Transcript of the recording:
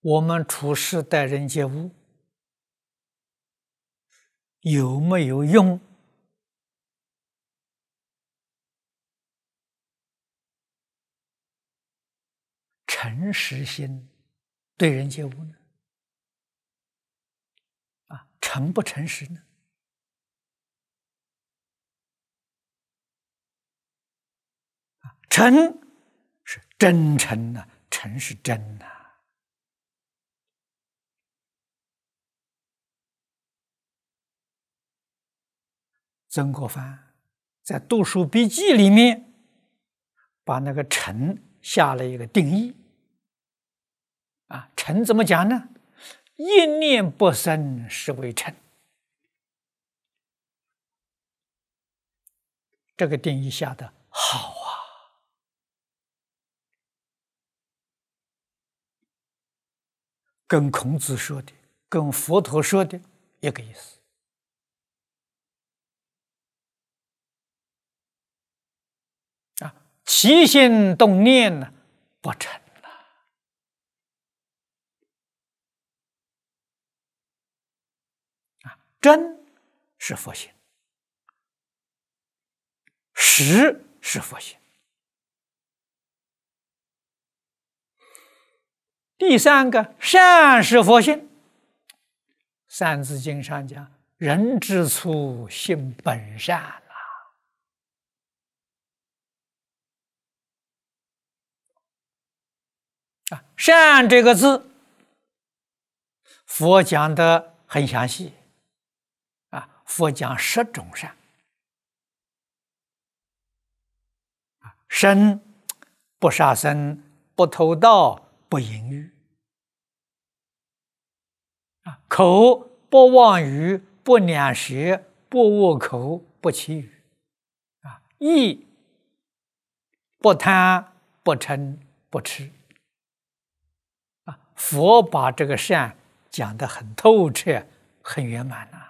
我们处事待人接物有没有用诚实心对人接物呢？诚不诚实呢？诚是真诚呐，诚是真呐。曾国藩在读书笔记里面把那个诚下了一个定义。诚怎么讲呢？一念不生是为诚。这个定义下的好啊！跟孔子说的，跟佛陀说的一个意思。起心动念呢，不成了。真是佛性，实是佛性。第三个，善是佛性。《三字经》上讲：“人之初，性本善。”善这个字，佛讲的很详细。佛讲10种善。身不杀生，不偷盗，不淫欲。口不妄语，不两舌，不恶口，不绮语。意不贪，不嗔，不痴。佛把这个善讲得很透彻，很圆满呐。